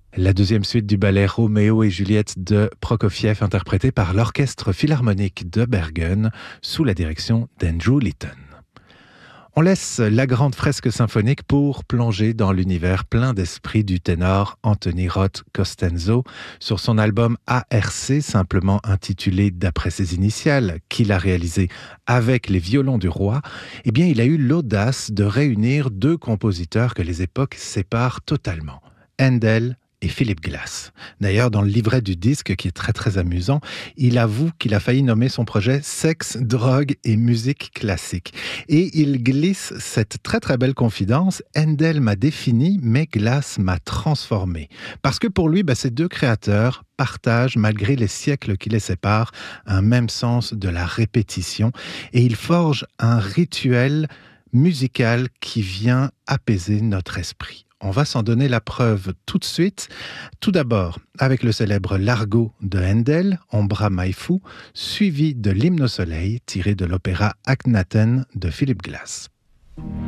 La deuxième suite du ballet Roméo et Juliette de Prokofiev, interprété par l'Orchestre Philharmonique de Bergen, sous la direction d'Andrew Litton. On laisse la grande fresque symphonique pour plonger dans l'univers plein d'esprit du ténor Anthony Roth Costanzo sur son album ARC, simplement intitulé d'après ses initiales, qu'il a réalisé avec les violons du roi. Eh bien, il a eu l'audace de réunir deux compositeurs que les époques séparent totalement, Handel et Philip Glass. D'ailleurs, dans le livret du disque, qui est très très amusant, il avoue qu'il a failli nommer son projet Sexe, drogue et musique classique. Et il glisse cette très très belle confidence: Handel m'a défini, mais Glass m'a transformé. Parce que pour lui, ces deux créateurs partagent, malgré les siècles qui les séparent, un même sens de la répétition. Et ils forgent un rituel musical qui vient apaiser notre esprit. On va s'en donner la preuve tout de suite. Tout d'abord, avec le célèbre Largo de Handel, Ombra mai fu, suivi de l'Hymne au soleil, tiré de l'opéra Akhenaten de Philip Glass.